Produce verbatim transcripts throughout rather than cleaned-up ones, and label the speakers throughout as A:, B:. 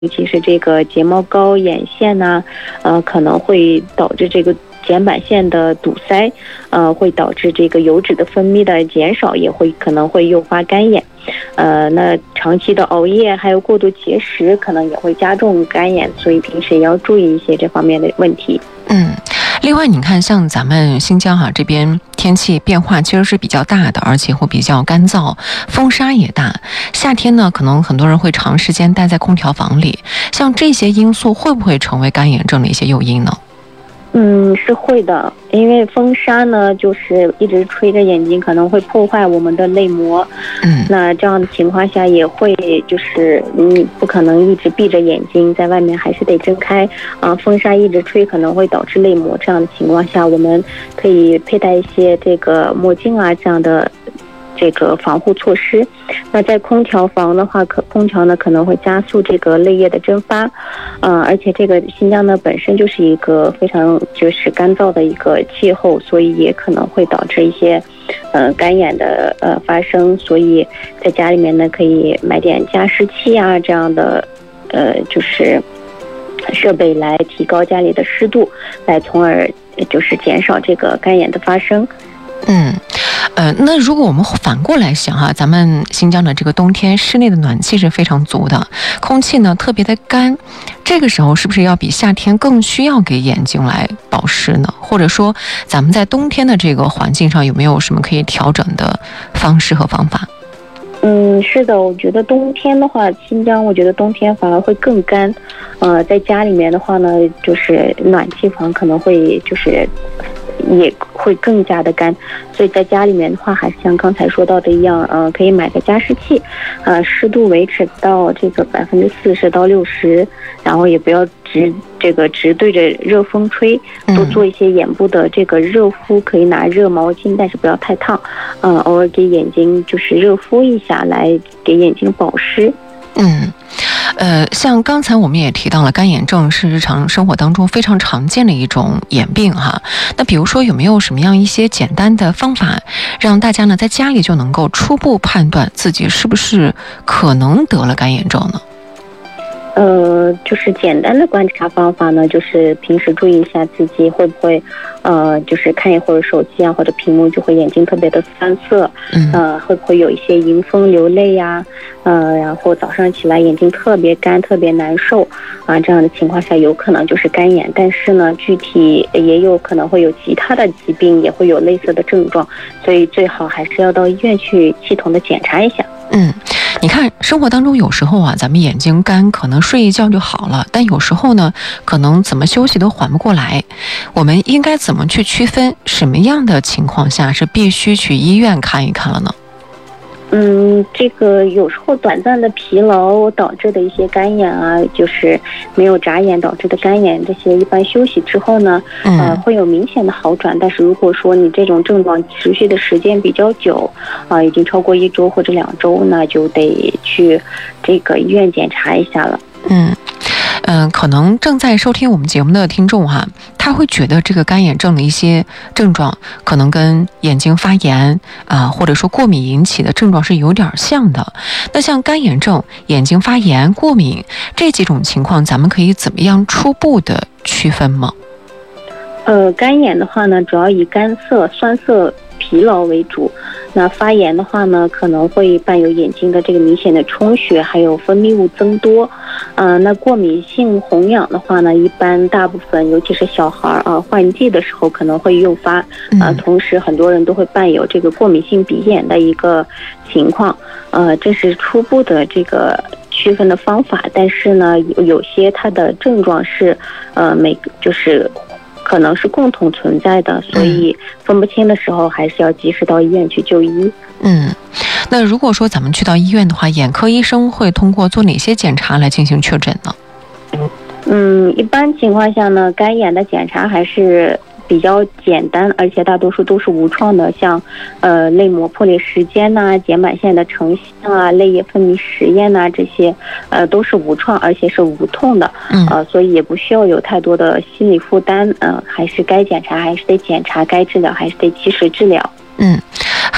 A: 尤其是这个睫毛膏、眼线呐、啊，呃，可能会导致这个睑板腺的堵塞，呃，会导致这个油脂的分泌的减少，也会可能会诱发干眼。呃，那长期的熬夜还有过度节食，可能也会加重干眼，所以平时也要注意一些这方面的问题。
B: 嗯，另外你看，像咱们新疆哈、啊、这边天气变化其实是比较大的，而且会比较干燥，风沙也大。夏天呢，可能很多人会长时间待在空调房里，像这些因素会不会成为干眼症的一些诱因呢？
A: 嗯，是会的，因为风沙呢，就是一直吹着眼睛，可能会破坏我们的泪膜。
B: 嗯，
A: 那这样的情况下，也会就是你不可能一直闭着眼睛，在外面还是得睁开啊。风沙一直吹，可能会导致泪膜。这样的情况下，我们可以佩戴一些这个墨镜啊，这样的这个防护措施。那在空调房的话，可空调呢可能会加速这个泪液的蒸发，呃，而且这个新疆呢本身就是一个非常就是干燥的一个气候，所以也可能会导致一些呃干眼的呃发生。所以在家里面呢可以买点加湿器啊这样的呃就是设备来提高家里的湿度，来从而就是减少这个干眼的发生。
B: 嗯，呃，那如果我们反过来想哈，咱们新疆的这个冬天，室内的暖气是非常足的，空气呢特别的干，这个时候是不是要比夏天更需要给眼睛来保湿呢？或者说，咱们在冬天的这个环境上有没有什么可以调整的方式和方法？
A: 嗯，是的，我觉得冬天的话，新疆我觉得冬天反而会更干，呃，在家里面的话呢，就是暖气房可能会就是也会更加的干，所以在家里面的话，还是像刚才说到的一样，呃，可以买个加湿器，呃，湿度维持到这个百分之四十到六十，然后也不要直这个直对着热风吹，多做一些眼部的这个热敷，可以拿热毛巾，但是不要太烫，呃，偶尔给眼睛就是热敷一下，来给眼睛保湿。
B: 嗯。呃，像刚才我们也提到了，干眼症是日常生活当中非常常见的一种眼病哈。那比如说，有没有什么样一些简单的方法，让大家呢在家里就能够初步判断自己是不是可能得了干眼症呢？
A: 呃，就是简单的观察方法呢，就是平时注意一下自己会不会，呃，就是看一会儿手机啊或者屏幕就会眼睛特别的酸涩，
B: 嗯，
A: 呃，会不会有一些迎风流泪呀、啊，呃，然后早上起来眼睛特别干、特别难受啊，这样的情况下有可能就是干眼，但是呢，具体也有可能会有其他的疾病，也会有类似的症状，所以最好还是要到医院去系统的检查一下。
B: 嗯，你看生活当中有时候啊，咱们眼睛干可能睡一觉就好了，但有时候呢，可能怎么休息都缓不过来。我们应该怎么去区分什么样的情况下是必须去医院看一看了呢？
A: 嗯，这个有时候短暂的疲劳导致的一些干眼啊，就是没有眨眼导致的干眼，这些一般休息之后呢，呃，会有明显的好转。但是如果说你这种症状持续的时间比较久，啊、呃，已经超过一周或者两周，那就得去这个医院检查一下了。
B: 嗯。嗯、呃，可能正在收听我们节目的听众哈，他会觉得这个干眼症的一些症状可能跟眼睛发炎啊、呃，或者说过敏引起的症状是有点像的。那像干眼症、眼睛发炎、过敏这几种情况，咱们可以怎么样初步的区分吗？
A: 呃，干眼的话呢，主要以干涩、酸涩、疲劳为主。那发炎的话呢，可能会伴有眼睛的这个明显的充血，还有分泌物增多。呃，那过敏性红痒的话呢，一般大部分，尤其是小孩啊，换季的时候可能会诱发。呃，同时很多人都会伴有这个过敏性鼻炎的一个情况。呃，这是初步的这个区分的方法，但是呢，有有些它的症状是，呃，每就是可能是共同存在的，所以分不清的时候还是要及时到医院去就医。
B: 嗯，那如果说咱们去到医院的话，眼科医生会通过做哪些检查来进行确诊呢？
A: 嗯，一般情况下呢，干眼的检查还是比较简单，而且大多数都是无创的，像呃泪膜破裂时间呐、睑板腺的成像啊、泪液分泌实验呐，这些呃都是无创，而且是无痛的，呃，所以也不需要有太多的心理负担，呃，还是该检查还是得检查，该治疗还是得及时治疗。
B: 嗯，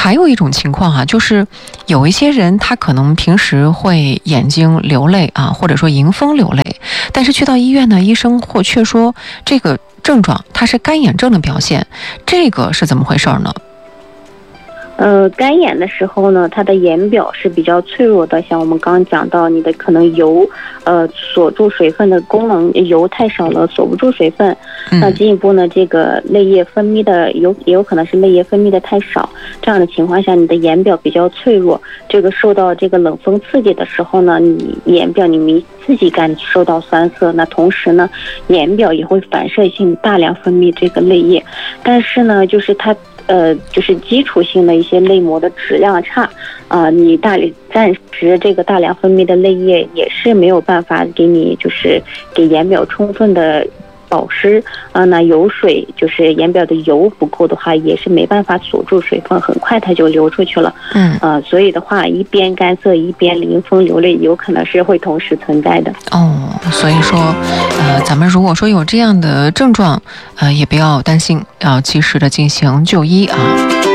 B: 还有一种情况啊，就是有一些人他可能平时会眼睛流泪啊，或者说迎风流泪，但是去到医院呢，医生或却说这个症状它是干眼症的表现，这个是怎么回事呢？
A: 呃，干眼的时候呢，它的眼表是比较脆弱的，像我们刚刚讲到，你的可能油，呃，锁住水分的功能，油太少了，锁不住水分。嗯、那进一步呢，这个泪液分泌的有也有可能是泪液分泌的太少，这样的情况下，你的眼表比较脆弱，这个受到这个冷风刺激的时候呢，你眼表你没自己感受到酸涩，那同时呢，眼表也会反射性大量分泌这个泪液，但是呢，就是它。呃，就是基础性的一些泪膜的质量差，啊、呃，你大暂时这个大量分泌的泪液也是没有办法给你就是给眼表充分的保湿啊、呃，那油水就是眼表的油不够的话，也是没办法锁住水分，很快它就流出去了。嗯，呃，所以的话，一边干涩一边迎风流泪，有可能是会同时存在的。
B: 哦，所以说，呃，咱们如果说有这样的症状，呃，也不要担心，要及时的进行就医啊。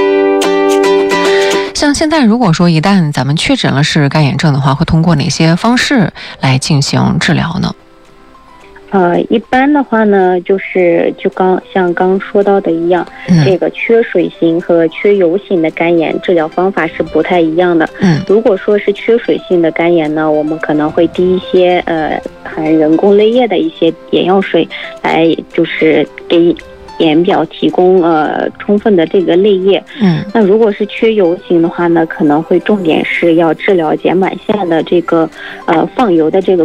B: 像现在如果说一旦咱们确诊了是干眼症的话，会通过哪些方式来进行治疗呢？
A: 呃，一般的话呢，就是就刚像刚说到的一样，嗯、这个缺水型和缺油型的干眼治疗方法是不太一样的。嗯，如果说是缺水性的干眼呢，我们可能会滴一些呃含人工泪液的一些眼药水，来就是给眼表提供呃充分的这个泪液。嗯，那如果是缺油型的话呢，可能会重点是要治疗睑板腺的这个呃放油的这个